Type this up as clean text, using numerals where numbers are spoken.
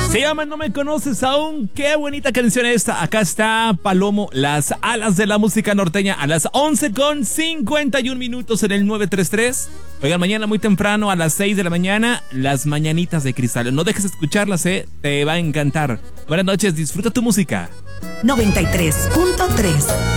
Se llama No Me Conoces Aún. Qué bonita canción esta. Acá está Palomo, Las Alas de la Música Norteña, a las 11:51 en el 933. Oigan, mañana muy temprano a las 6 de la mañana, Las Mañanitas de Cristal. No dejes de escucharlas, te va a encantar. Buenas noches, disfruta tu música. 93.3